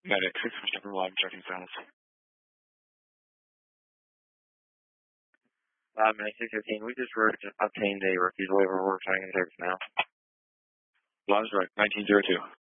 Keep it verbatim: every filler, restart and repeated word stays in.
Medic, six from one, checking status. Uh, Medic six fifteen, we just wrote, obtained a refusal waiver. We're trying to service now. Lodge right, nineteen zero two.